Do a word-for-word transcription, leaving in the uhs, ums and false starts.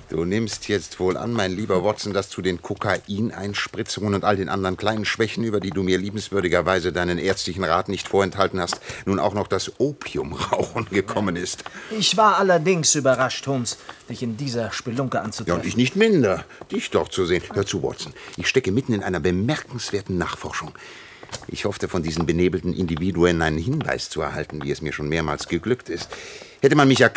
Du nimmst jetzt wohl an, mein lieber Watson, dass zu den Kokaineinspritzungen und all den anderen kleinen Schwächen, über die du mir liebenswürdigerweise deinen ärztlichen Rat nicht vorenthalten hast, nun auch noch das Opiumrauchen gekommen ist. Ich war allerdings überrascht, Holmes, dich in dieser Spelunke anzutreffen. Ja, und ich nicht minder, dich dort zu sehen. Hör zu, Watson, ich stecke mitten in einer bemerkenswerten Nachforschung. Ich hoffte, von diesen benebelten Individuen einen Hinweis zu erhalten, wie es mir schon mehrmals geglückt ist. Hätte man mich erkannt,